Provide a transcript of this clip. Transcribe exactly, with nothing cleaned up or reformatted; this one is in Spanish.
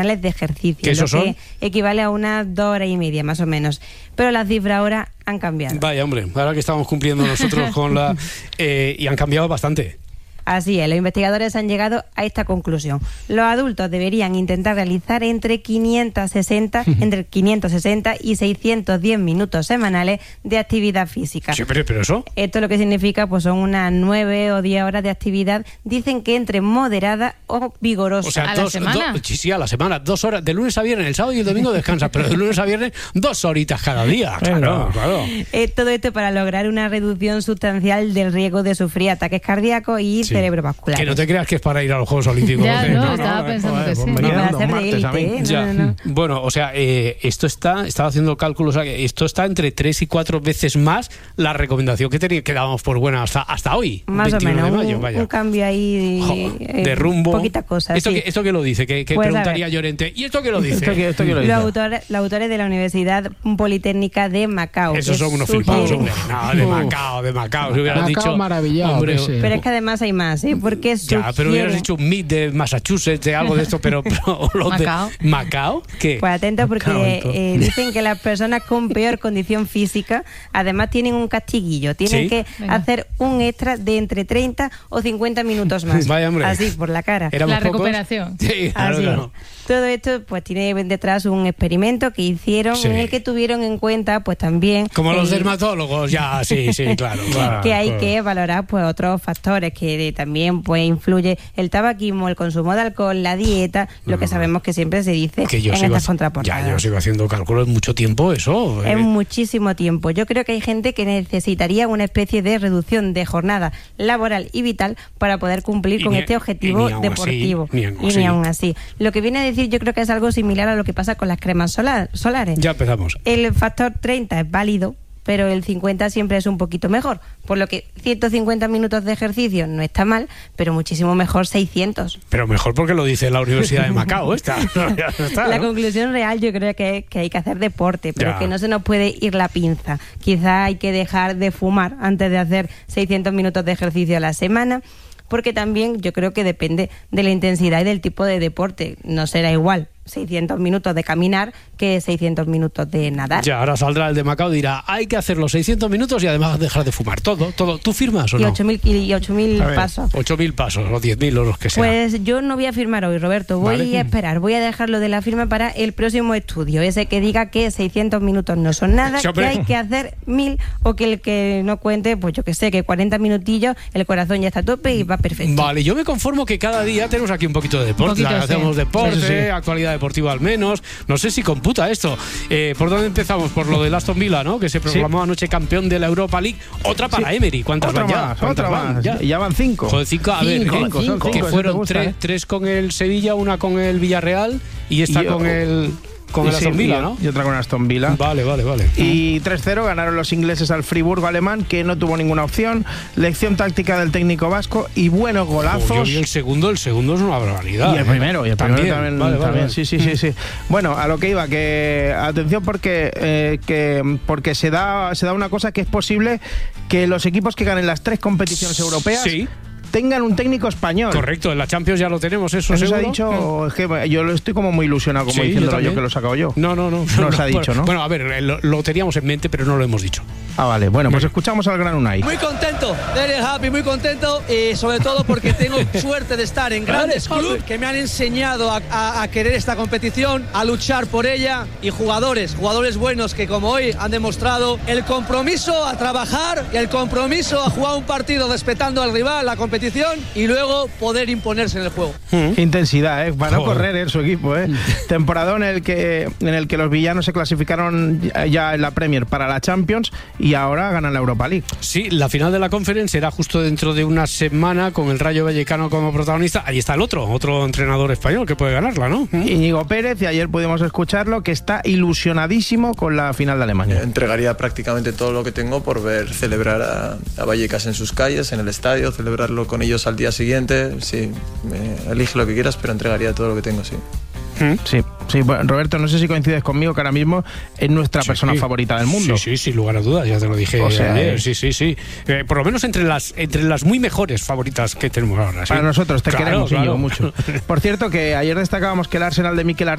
de ejercicio, ¿Qué esos lo son? que equivale a unas dos horas y media más o menos, pero las cifras ahora han cambiado. Vaya, hombre, ahora que estamos cumpliendo nosotros con la... Eh, y han cambiado bastante. Así es, los investigadores han llegado a esta conclusión. Los adultos deberían intentar realizar entre quinientos sesenta, entre quinientos sesenta y seiscientos diez minutos semanales de actividad física. Sí, pero, pero eso... Esto lo que significa pues son unas nueve o diez horas de actividad, dicen que entre moderada o vigorosa. O sea, ¿A dos, la semana? dos- sí, sí, a la semana, dos horas, de lunes a viernes, el sábado y el domingo descansas, pero de lunes a viernes, dos horitas cada día. Claro, claro. Eh, todo esto para lograr una reducción sustancial del riesgo de sufrir ataques cardíacos y Sí. cerebrovasculares. Que no te creas que es para ir a los Juegos Olímpicos. Ya, ¿eh? no, estaba pensando joder, que pues sí. me Ni para quedan dos hacer de martes a mí. élite, ¿eh? Ya. No, no, no. Bueno, o sea, eh, esto está, estaba haciendo cálculos, o sea, que esto está entre tres y cuatro veces más la recomendación que tenía, que dábamos por buena hasta, hasta hoy. Más o veintiuno menos, de mayo, un, vaya. un cambio ahí Joder, eh, de rumbo. Poquita cosa. ¿Esto, sí. que, ¿Esto que lo dice? Que, que Pues, a preguntaría ver. Llorente. ¿Y esto que lo dice? ¿Esto qué, esto qué lo Los dice? autores, los autores de la Universidad Politécnica de Macao. Esos que son unos sugieren- flipados, hombre. No, de Uf. Macao, de Macao. Si hubieras Macao dicho, maravillado, hombre, que sí. Pero es que además hay más, ¿eh? Porque ya, pero hubieras sugieren- dicho un meet de Massachusetts, de algo de esto, pero, pero los Macao. de Macao, ¿qué? Pues atento porque Macao, eh, dicen que las personas con peor condición física además tienen un castiguillo, tienen ¿Sí? que Venga. hacer un extra de entre treinta o cincuenta minutos más. Vaya, hombre. Así, por la cara. ¿Éramos La pocos? recuperación. Sí, claro, Así es. claro. Todo esto pues tiene detrás un experimento que hicieron Sí. en el que tuvieron en cuenta pues también Como los el- dermatólogos, ya, sí, sí, claro. claro, que hay claro. que valorar pues otros factores que también pues influye el tabaquismo, el consumo de alcohol, la dieta, lo que sabemos que siempre se dice Que yo en sigo, estas haci- contraportadas. ya, yo sigo haciendo cálculos mucho tiempo, eso. Es eh. muchísimo tiempo. Yo creo que hay gente que necesitaría una especie de reducción de jornada laboral y vital para poder cumplir Y con ni- este y objetivo ni aun deportivo. así, ni aun y así. ni aún así. Lo que viene a decir yo creo que es algo similar a lo que pasa con las cremas solar- solares. Ya empezamos. El factor treinta es válido, pero el cincuenta siempre es un poquito mejor. Por lo que ciento cincuenta minutos de ejercicio no está mal, pero muchísimo mejor seiscientos. Pero mejor porque lo dice la Universidad de Macao, esta. Ya está, La ¿no? conclusión real yo creo que es que hay que hacer deporte, pero Ya. que no se nos puede ir la pinza. Quizá hay que dejar de fumar antes de hacer seiscientos minutos de ejercicio a la semana, porque también yo creo que depende de la intensidad y del tipo de deporte. No será igual seiscientos minutos de caminar que seiscientos minutos de nadar. Ya, ahora saldrá el de Macao y dirá, hay que hacer los seiscientos minutos y además dejar de fumar. Todo, todo. ¿Tú firmas o Y no? ocho mil y ocho mil A ver, pasos. ocho mil pasos o diez mil o los que sean. Pues yo no voy a firmar hoy, Roberto. Voy Vale. a esperar. Voy a dejarlo de la firma para el próximo estudio. Ese que diga que seiscientos minutos no son nada, Sí, hombre. que hay que hacer mil o que el que no cuente, pues yo que sé, que cuarenta minutillos, el corazón ya está a tope y va perfecto. Vale, yo me conformo que cada día tenemos aquí un poquito de deporte. Un poquito, Hacemos sí. deporte, Sí, sí, sí. actualidad deportiva al menos. No sé si computa esto. Eh, ¿Por dónde empezamos? Por lo del Aston Villa, ¿no? Que se proclamó anoche campeón de la Europa League. Otra para Sí. Emery. ¿Cuántas Otra van ya? más, ¿Cuántas otra van? más. Ya. Ya van cinco. Joder, cinco. A ver, Cinco, ¿eh? cinco, son que cinco, eso fueron te gusta, tres, ¿eh? tres con el Sevilla, una con el Villarreal y esta Y yo- con el con el Sí, Aston Villa, y- ¿no? Y otra con Aston Villa. Vale, vale, vale. Y tres cero ganaron los ingleses al Friburgo alemán, que no tuvo ninguna opción. Lección táctica del técnico vasco y buenos golazos. Uy, y el segundo, el segundo es una barbaridad. Y el ¿eh? primero, y el primero también. Vale, vale, también. vale. Sí, sí, sí, sí. Bueno, a lo que iba, que atención porque eh, que porque se da se da una cosa que es posible que los equipos que ganen las tres competiciones europeas Sí. tengan un técnico español. Correcto, en la Champions ya lo tenemos, eso, ¿Eso se ha seguro. dicho? Es que yo lo estoy como muy ilusionado, como Sí, yo diciéndolo yo, también. que lo he sacado yo. No, no, no. No se ha dicho, ¿no? Bueno, a ver, lo, lo teníamos en mente, pero no lo hemos dicho. Ah, vale. Bueno, pues escuchamos al gran Unai. Muy contento, very happy, muy contento y sobre todo porque tengo suerte de estar en grandes clubes que me han enseñado a, a- a querer esta competición, a luchar por ella y jugadores, jugadores buenos que como hoy han demostrado el compromiso a trabajar y el compromiso a jugar un partido respetando al rival, la competición y luego poder imponerse en el juego. Qué intensidad, ¿eh? Para no Joder. correr, ¿eh? Su equipo, ¿eh? Temporadón en el que en el que los villanos se clasificaron ya- ya en la Premier para la Champions y ahora ganan la Europa League. Sí, la final de la Conference será justo dentro de una semana con el Rayo Vallecano como protagonista. Ahí está el otro, otro entrenador español que puede ganarla, ¿no? Íñigo Pérez, y ayer pudimos escucharlo, que está ilusionadísimo con la final de Alemania. Entregaría prácticamente todo lo que tengo por ver celebrar a, a Vallecas en sus calles, en el estadio, celebrarlo con ellos al día siguiente. Sí, me- elige lo que quieras, pero entregaría todo lo que tengo, sí. Sí, sí. Bueno, Roberto, no sé si coincides conmigo que ahora mismo es nuestra Sí, persona sí. favorita del mundo. Sí, sí, sin lugar a dudas, ya te lo dije O sea, ayer. eh. Sí, sí, sí. Eh, por lo menos entre las entre las muy mejores favoritas que tenemos ahora. ¿sí? Para nosotros, te Claro, queremos, claro. Íñigo, mucho. Por cierto, que ayer destacábamos que el Arsenal de Mikel